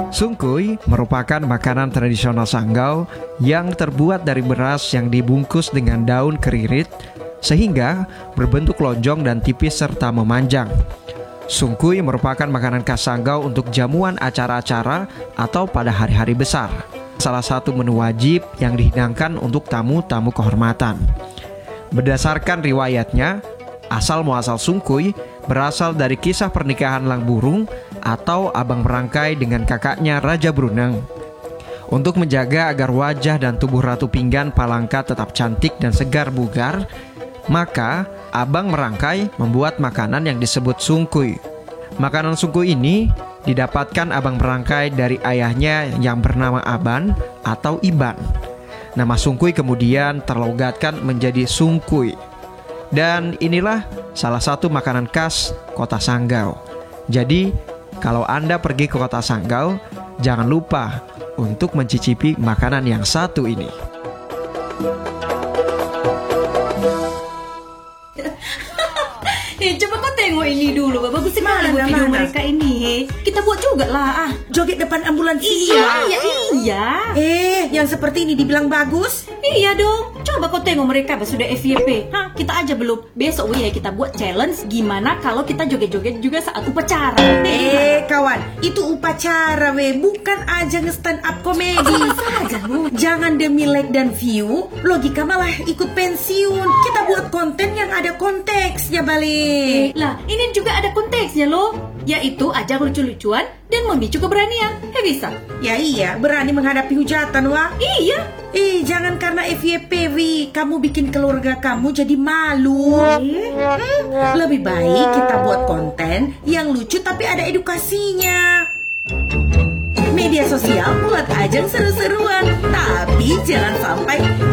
Sungkuy merupakan makanan tradisional Sanggau yang terbuat dari beras yang dibungkus dengan daun keririt sehingga berbentuk lonjong dan tipis serta memanjang. Sungkuy merupakan makanan khas Sanggau untuk jamuan acara-acara atau pada hari-hari besar. Salah satu menu wajib yang dihidangkan untuk tamu-tamu kehormatan. Berdasarkan riwayatnya, asal-muasal sungkuy berasal dari kisah pernikahan Lang Burung atau Abang Merangkai dengan kakaknya Raja Bruneng. Untuk menjaga agar wajah dan tubuh Ratu Pinggan Palangka tetap cantik dan segar bugar, maka Abang Merangkai membuat makanan yang disebut sungkuy. Makanan sungkuy ini didapatkan Abang Merangkai dari ayahnya yang bernama Aban atau Iban. Nama sungkuy kemudian terlogatkan menjadi sungkuy. Dan inilah salah satu makanan khas kota Sanggau. Jadi, kalau Anda pergi ke kota Sanggau, jangan lupa untuk mencicipi makanan yang satu ini. Coba kau tengok ini dulu, bagus sekali buat video mereka ini. Kita buat juga lah. Joget depan ambulans. Iya. Yang seperti ini dibilang bagus? Iya dong. Coba kau tengok mereka sudah FYP. Kita aja belum. Besok kita buat challenge. Gimana kalau kita joget-joget juga saat upacara? Kawan, itu upacara bukan aja nge-stand up komedi. Jangan demi like dan view, logika malah ikut pensiun. Kita buat konten yang ada konteksnya balik. Lah, ini juga ada konteksnya loh, yaitu ajak lucu-lucuan dan memicu keberanian. Bisa? Ya iya, berani menghadapi hujatan wah. Iya. Jangan karena FYP kamu bikin keluarga kamu jadi malu. Lebih baik kita buat konten yang lucu tapi ada edukasinya. Media sosial buat ajang seru-seruan, tapi jangan sampai